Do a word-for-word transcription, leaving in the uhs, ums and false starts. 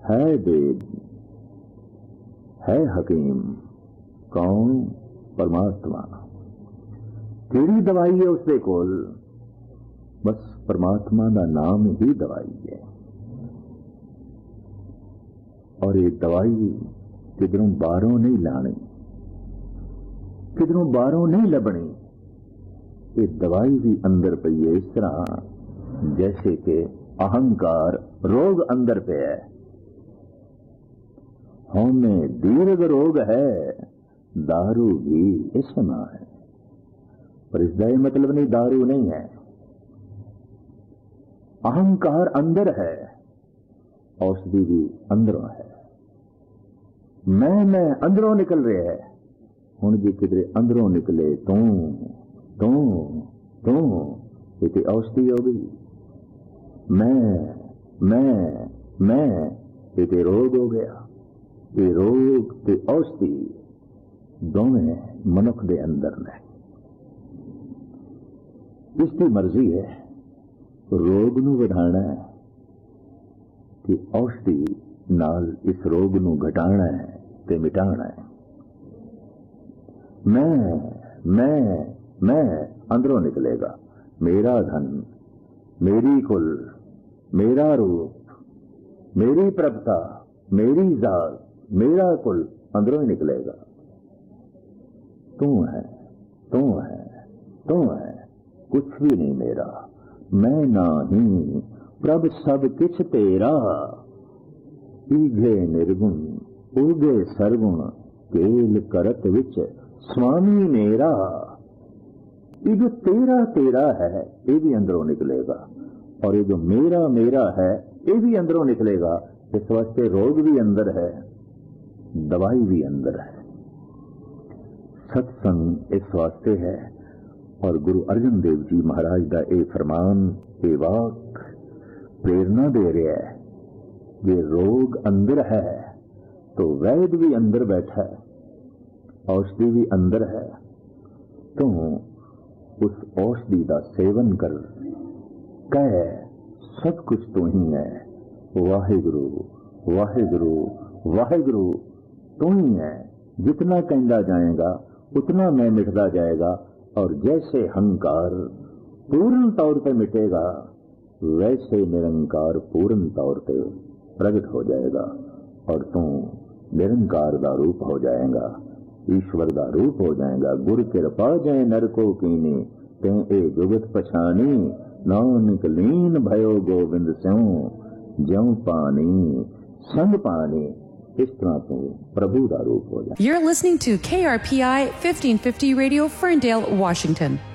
है वेद, है हकीम। कौन? परमात्मा। केड़ी दवाई है उसदे कोल? बस परमात्मा दा नाम ही दवाई है। और ये दवाई किधरों बाहरों नहीं लानी, किधरों बाहरों नहीं लभनी। ये दवाई भी अंदर पई है, इस तरह जैसे कि अहंकार रोग अंदर पे है। हमें दीर्घ रोग है, दारू भी इसमें है, पर इसका ये मतलब नहीं दारू नहीं है। अहंकार अंदर है, औषधि भी अंदरों है। मैं मैं अंदरों निकल रहे है। हुण जी किधरे अंदरों निकले तू तू तू, ये औषधि हो गई। मैं मैं मैं, ये रोग हो गया। ये रोग ते औषधि दोवें मनुख दे अंदर ने। इसकी मर्जी है रोग नू वधाना है कि औषधि नाल इस रोग नू घटाना है ते मिटाना है। मैं मैं मैं अंदरों निकलेगा। मेरा धन, मेरी कुल, मेरा रूप, मेरी प्रभुता, मेरी जात, मेरा कुल अंदरों ही निकलेगा। तू है, तू है, तू है, कुछ भी नहीं मेरा। मैं नाही प्रभ सब किछ तेरा। ईघे निर्गुण उगे सरगुण, केल करत विच स्वामी मेरा। ये जो तेरा तेरा है ये भी अंदरों निकलेगा, और ये जो मेरा मेरा है ये भी अंदरों निकलेगा। इस वास्ते रोग भी अंदर है, दवाई भी अंदर है। सत्संग इस वास्ते है। और गुरु अर्जन देव जी महाराज का ये फरमान, ये वाक प्रेरणा दे रहा है। ये रोग अंदर है तो वैद भी अंदर बैठा है, औषधि भी अंदर है। तो उस औषधि का सेवन कर, कह सब कुछ तो ही है। वाहिगुरु वाहिगुरु वाहिगुरु तो ही है। जितना कहता जाएगा उतना मैं मिटता जाएगा। और जैसे हंकार पूर्ण तौर पे मिटेगा, वैसे निरंकार पूर्ण तौर पे प्रकट हो जाएगा। और तू निरंकार का रूप हो जाएगा, ईश्वर का रूप हो जाएगा। गुर कृपा जय नरको कीनी, ते ए जुगत पछानी। नानक लीन भयो गोविंद स्यों, ज्यों पानी संग पानी। इस तरह तू प्रभु का रूप हो जाए। You're listening to K R P I fifteen fifty Radio, Ferndale, Washington.